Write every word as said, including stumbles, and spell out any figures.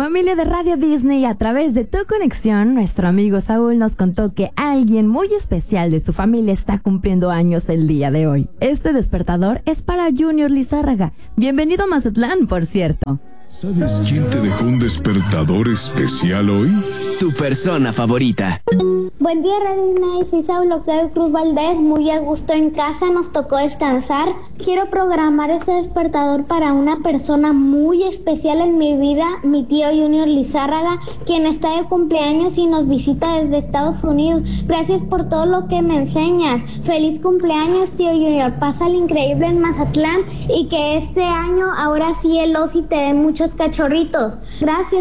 Familia de Radio Disney, a través de Tu Conexión, nuestro amigo Saúl nos contó que alguien muy especial de su familia está cumpliendo años el día de hoy. Este despertador es para Junior Lizárraga. Bienvenido a Mazatlán, por cierto. ¿Sabes quién te dejó un despertador especial hoy? Tu persona favorita. Buen día, Radio Disney. Soy Saúl Octavio Cruz Valdés. Muy a gusto en casa, nos tocó descansar. Quiero programar ese despertador para una persona muy especial en mi vida, mi tío Junior Lizárraga, quien está de cumpleaños y nos visita desde Estados Unidos. Gracias por todo lo que me enseñas. Feliz cumpleaños, tío Junior. Pásale increíble en Mazatlán y que este año, ahora sí, el Osi te dé muchos cachorritos. Gracias.